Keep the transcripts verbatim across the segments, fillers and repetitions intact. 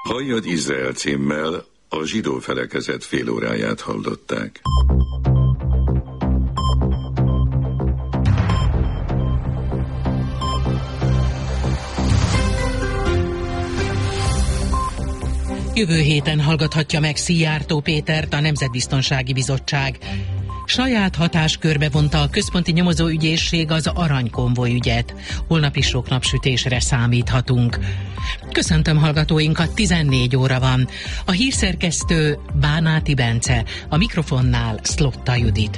Halljad Izrael címmel a zsidó felekezet félóráját hallották. Jövő héten hallgathatja meg Szijjártó Pétert a Nemzetbiztonsági Bizottság. Saját hatáskörbe vonta a Központi Nyomozóügyészség az aranykonvoj ügyet. Holnap is sok napsütésre számíthatunk. Köszöntöm hallgatóinkat, tizennégy óra van. A hírszerkesztő Bánáti Bence, a mikrofonnál Szlotta Judit.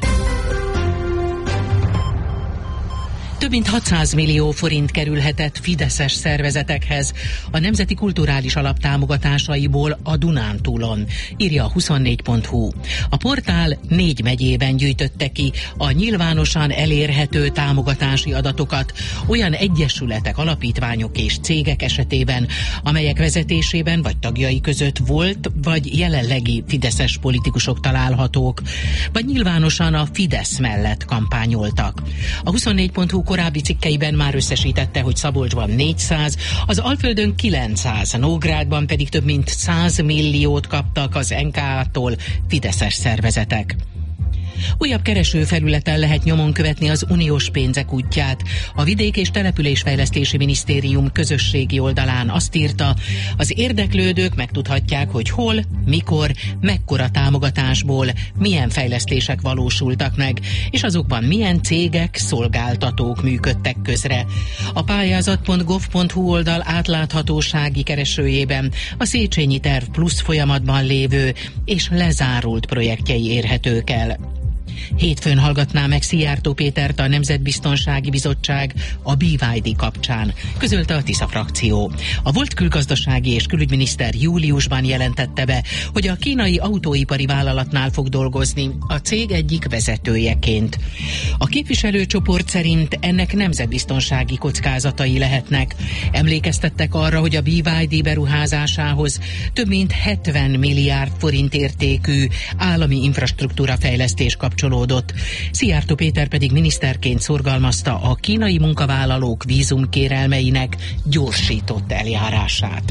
Több mint hatszáz millió forint kerülhetett fideszes szervezetekhez a Nemzeti Kulturális Alap támogatásaiból a Dunántúlon, írja a huszonnégy pont hu. A portál négy megyében gyűjtötte ki a nyilvánosan elérhető támogatási adatokat olyan egyesületek, alapítványok és cégek esetében, amelyek vezetésében vagy tagjai között volt vagy jelenlegi fideszes politikusok találhatók, vagy nyilvánosan a Fidesz mellett kampányoltak. A huszonnégy pont hu korábbi cikkeiben már összesítette, hogy Szabolcsban négyszáz, az Alföldön kilencszáz, Nógrádban pedig több mint száz milliót kaptak az en ká á-tól fideszes szervezetek. Újabb keresőfelületen lehet nyomon követni az uniós pénzek útját. A Vidék- és Településfejlesztési Minisztérium közösségi oldalán azt írta, az érdeklődők megtudhatják, hogy hol, mikor, mekkora támogatásból, milyen fejlesztések valósultak meg, és azokban milyen cégek, szolgáltatók működtek közre. A pályázat pont gov pont hu oldal átláthatósági keresőjében a Széchenyi Terv Plusz folyamatban lévő és lezárult projektjei érhetők el. Hétfőn hallgatná meg Szijjártó Pétert a Nemzetbiztonsági Bizottság a bé vé dé kapcsán, közölte a Tisza frakció. A volt külgazdasági és külügyminiszter júliusban jelentette be, hogy a kínai autóipari vállalatnál fog dolgozni a cég egyik vezetőjeként. A képviselőcsoport szerint ennek nemzetbiztonsági kockázatai lehetnek. Emlékeztettek arra, hogy a bé vé dé beruházásához több mint hetven milliárd forint értékű állami infrastruktúra fejlesztés kapcsolódott. Szijjártó Péter pedig miniszterként szorgalmazta a kínai munkavállalók vízumkérelmeinek gyorsított eljárását.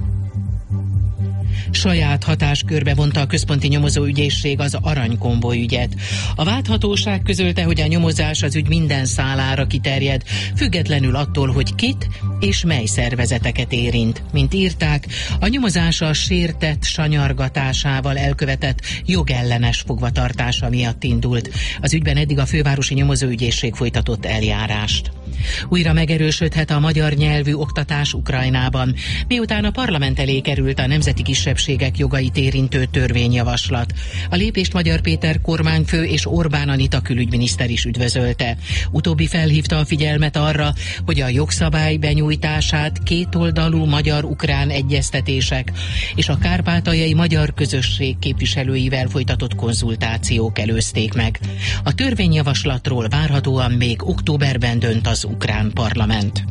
Saját hatáskörbe vonta a Központi Nyomozóügyészség az aranykonvoj ügyet. A vádhatóság közölte, hogy a nyomozás az ügy minden szálára kiterjed, függetlenül attól, hogy kit és mely szervezeteket érint. Mint írták, a nyomozás a sértett sanyargatásával elkövetett jogellenes fogvatartása miatt indult. Az ügyben eddig a Fővárosi Nyomozóügyészség folytatott eljárást. Újra megerősödhet a magyar nyelvű oktatás Ukrajnában, miután a parlament elé került a nemzeti kisebbségek jogait érintő törvényjavaslat. A lépést Magyar Péter kormányfő és Orbán Anita külügyminiszter is üdvözölte. Utóbbi felhívta a figyelmet arra, hogy a jogszabály benyújtását kétoldalú magyar-ukrán egyeztetések és a kárpátaljai magyar közösség képviselőivel folytatott konzultációk előzték meg. A törvényjavaslatról várhatóan még októberben dönt az ukrán parlament.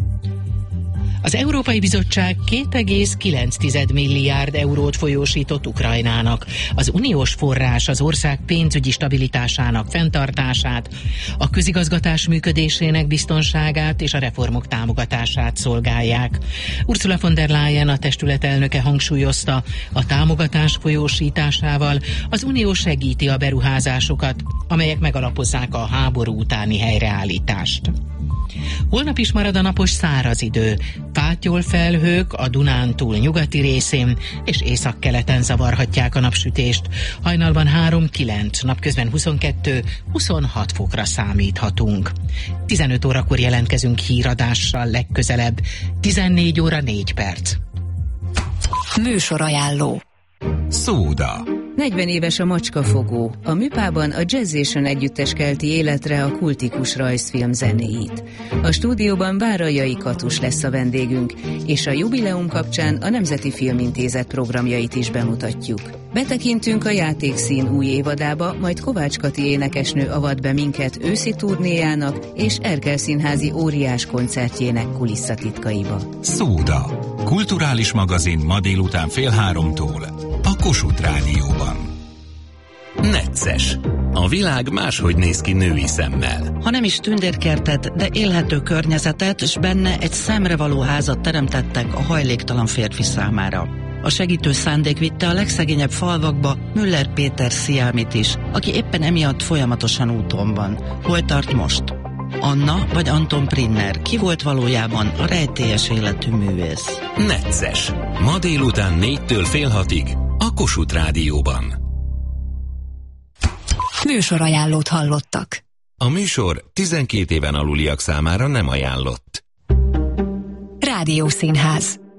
Az Európai Bizottság két egész kilenc milliárd eurót folyósított Ukrajnának. Az uniós forrás az ország pénzügyi stabilitásának fenntartását, a közigazgatás működésének biztonságát és a reformok támogatását szolgálják. Ursula von der Leyen, a testület elnöke hangsúlyozta, a támogatás folyósításával az unió segíti a beruházásokat, amelyek megalapozzák a háború utáni helyreállítást. Holnap is marad a napos száraz idő. Fátyol felhők a Dunántúl nyugati részén és északkeleten zavarhatják a napsütést. Hajnalban három kilenc, napközben huszonkettő huszonhat fokra számíthatunk. tizenöt órakor jelentkezünk híradással legközelebb. tizennégy óra négy perc. Műsorajánló. Szóda. negyven éves a Macskafogó. A Műpában a Jazzation együttes kelti életre a kultikus rajzfilm zenéit. A stúdióban Bárajai Katus lesz a vendégünk, és a jubileum kapcsán a Nemzeti Filmintézet programjait is bemutatjuk. Betekintünk a Játékszín új évadába, majd Kovács Kati énekesnő avat be minket őszi turnéjának és Erkel színházi óriás koncertjének kulisszatitkaiba. Szóda. Kulturális magazin ma délután fél háromtól a Kossuth Rádióban. Necces. A világ máshogy néz ki női szemmel. Ha nem is tündérkertet, de élhető környezetet, és benne egy szemrevaló házat teremtettek a hajléktalan férfi számára. A segítő szándék vitte a legszegényebb falvakba Müller Péter Sziámit is, aki éppen emiatt folyamatosan úton van. Hol tart most? Anna vagy Anton Prinner, ki volt valójában a rejtélyes életű művész? Necces. Ma délután négytől fél hatig a Kossuth Rádióban. Műsorajánlót hallottak. A műsor tizenkét éven aluliak számára nem ajánlott. Rádiószínház.